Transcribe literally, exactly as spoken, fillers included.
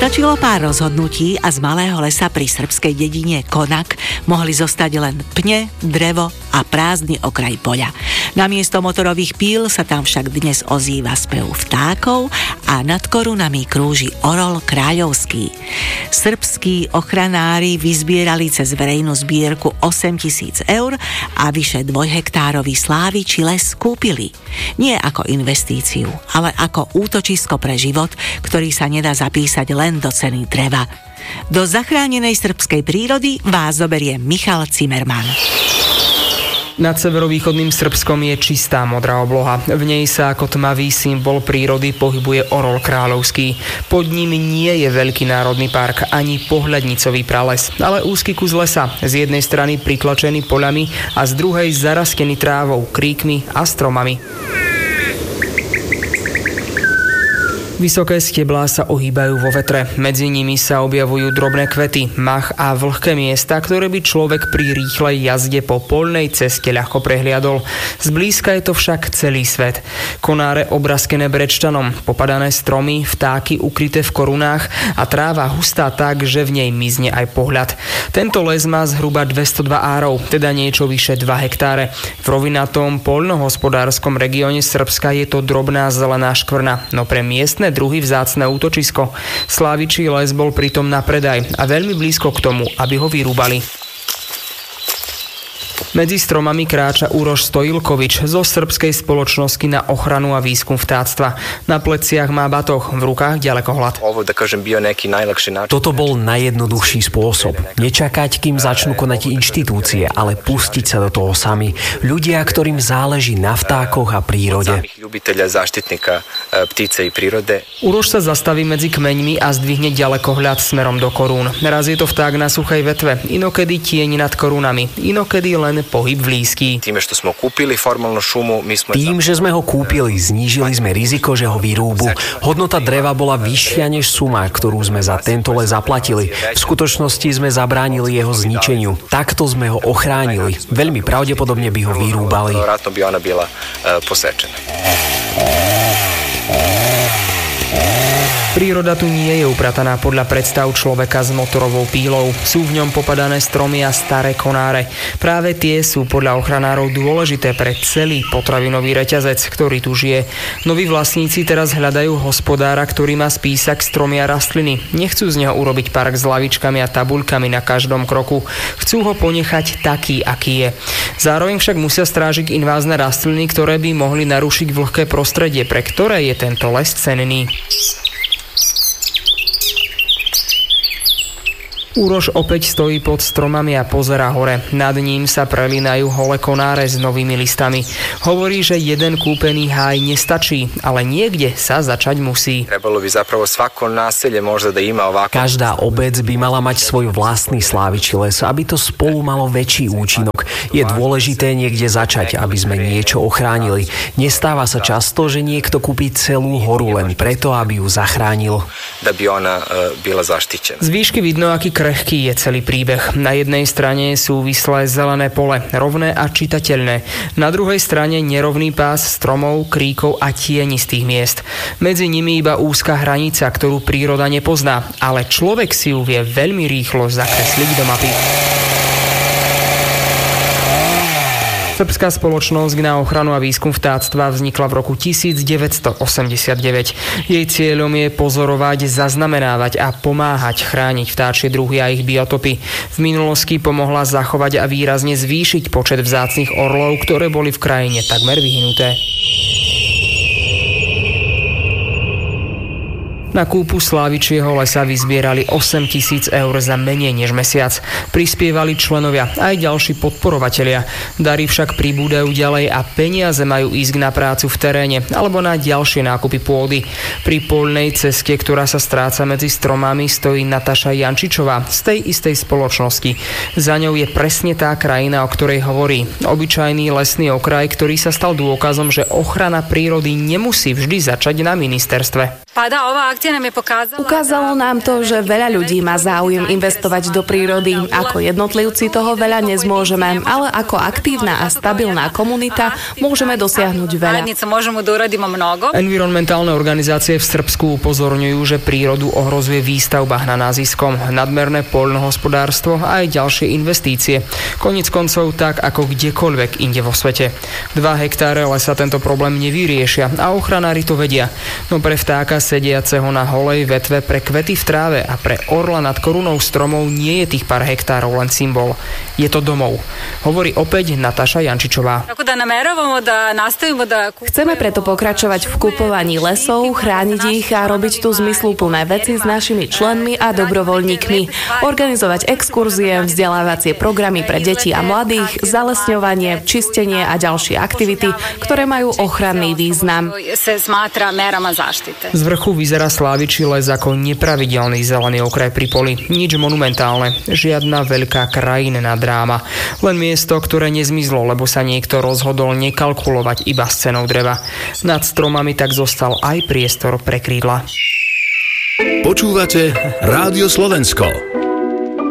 Stačilo pár rozhodnutí a z malého lesa pri srbskej dedine Konak mohli zostať len pne, drevo a prázdny okraj poľa. Namiesto motorových píl sa tam však dnes ozýva spev vtákov a nad korunami krúži orol kráľovský. Srbskí ochranári vyzbierali cez verejnú zbierku osemtisíc eur a vyše dvojhektárový slávičí les kúpili. Nie ako investíciu, ale ako útočisko pre život, ktorý sa nedá zapísať len do ceny dreva. Do zachránenej srbskej prírody vás zoberie Michal Zimmerman. Nad severovýchodným Srbskom je čistá modrá obloha. V nej sa ako tmavý symbol prírody pohybuje orol kráľovský. Pod ním nie je veľký národný park ani pohľadnicový prales, ale úzky kus lesa, z jednej strany pritlačený poľami a z druhej zarastený trávou, kríkmi a stromami. Vysoké steblá sa ohýbajú vo vetre. Medzi nimi sa objavujú drobné kvety, mach a vlhké miesta, ktoré by človek pri rýchlej jazde po poľnej ceste ľahko prehliadol. Zblízka je to však celý svet. Konáre obraskené brečtanom, popadané stromy, vtáky ukryté v korunách a tráva hustá tak, že v nej mizne aj pohľad. Tento les má zhruba dvestodva árov, teda niečo vyše dva hektáre. V rovinatom poľnohospodárskom regióne Srbska je to drobná zelená škvrna, no pre miestne druhý vzácne útočisko. Slávičí les bol pritom na predaj a veľmi blízko k tomu, aby ho vyrúbali. Medzi stromami kráča Uroš Stojilkovič zo srbskej spoločnosti na ochranu a výskum vtáctva. Na pleciach má batoh, v rukách ďalekohľad. Toto bol najjednoduchší spôsob. Nečakať, kým začnú konať inštitúcie, ale pustiť sa do toho sami. Ľudia, ktorým záleží na vtákoch a prírode. Uroš sa zastaví medzi kmeňmi a zdvihne ďalekohľad smerom do korún. Raz je to vták na suchej vetve, inokedy tieň nad korunami, inokedy len pohyb blízky. Tým, že sme ho kúpili, znížili sme riziko, že ho vyrúbu. Hodnota dreva bola vyššia než suma, ktorú sme za tento les zaplatili. V skutočnosti sme zabránili jeho zničeniu. Takto sme ho ochránili. Veľmi pravdepodobne by ho vyrúbali. Príroda tu nie je uprataná podľa predstav človeka s motorovou pílou. Sú v ňom popadané stromy a staré konáre. Práve tie sú podľa ochranárov dôležité pre celý potravinový reťazec, ktorý tu žije. Noví vlastníci teraz hľadajú hospodára, ktorý má spísak stromy a rastliny. Nechcú z neho urobiť park s lavičkami a tabuľkami na každom kroku. Chcú ho ponechať taký, aký je. Zároveň však musia strážiť invázne rastliny, ktoré by mohli narušiť vlhké prostredie, pre ktoré je tento les cenný. Uroš opäť stojí pod stromami a pozerá hore. Nad ním sa prelínajú holé konáre s novými listami. Hovorí, že jeden kúpený háj nestačí, ale niekde sa začať musí. Každá obec by mala mať svoj vlastný slávičí les, aby to spolu malo väčší účinok. Je dôležité niekde začať, aby sme niečo ochránili. Nestáva sa často, že niekto kúpi celú horu len preto, aby ju zachránil. Z výšky vidno, aký krehký je celý príbeh. Na jednej strane sú vyslé zelené pole, rovné a čitateľné. Na druhej strane nerovný pás stromov, kríkov a tienistých miest. Medzi nimi iba úzka hranica, ktorú príroda nepozná, ale človek si ju vie veľmi rýchlo zakresliť do mapy. Srbská spoločnosť na ochranu a výskum vtáctva vznikla v roku devätnásťstoosemdesiatdeväť. Jej cieľom je pozorovať, zaznamenávať a pomáhať chrániť vtáčie druhy a ich biotopy. V minulosti pomohla zachovať a výrazne zvýšiť počet vzácnych orlov, ktoré boli v krajine takmer vyhynuté. Na kúpu slávičieho lesa vyzbierali osemtisíc eur za menej než mesiac. Prispievali členovia aj ďalší podporovatelia. Dary však pribúdajú ďalej a peniaze majú ísť na prácu v teréne alebo na ďalšie nákupy pôdy. Pri poľnej ceste, ktorá sa stráca medzi stromami, stojí Nataša Jančičová z tej istej spoločnosti. Za ňou je presne tá krajina, o ktorej hovorí. Obyčajný lesný okraj, ktorý sa stal dôkazom, že ochrana prírody nemusí vždy začať na ministerstve. Ukázalo nám to, že veľa ľudí má záujem investovať do prírody. Ako jednotlivci toho veľa nezmôžeme, ale ako aktívna a stabilná komunita môžeme dosiahnuť veľa. Environmentálne organizácie v Srbsku upozorňujú, že prírodu ohrozuje výstavba hnaná ziskom, nadmerné poľnohospodárstvo a aj ďalšie investície. Koniec koncov tak ako kdekoľvek inde vo svete. Dva hektáre lesa tento problém nevyriešia a ochranári to vedia. No pre vtáka sediaceho na holej vetve, pre kvety v tráve a pre orla nad korunou stromov nie je tých pár hektárov len symbol. Je to domov. Hovorí opäť Nataša Jančičová. Chceme preto pokračovať v kupovaní lesov, chrániť ich a robiť tu zmysluplné veci s našimi členmi a dobrovoľníkmi. Organizovať exkurzie, vzdelávacie programy pre deti a mladých, zalesňovanie, čistenie a ďalšie aktivity, ktoré majú ochranný význam. Z vrchu vyzerá Slávičí les ako nepravidelný zelený okraj pri poli. Nič monumentálne, žiadna veľká krajinná dráma. Len miesto, ktoré nezmizlo, lebo sa niekto rozhodol nekalkulovať iba s cenou dreva. Nad stromami tak zostal aj priestor pre krídla. Počúvate Rádio Slovensko.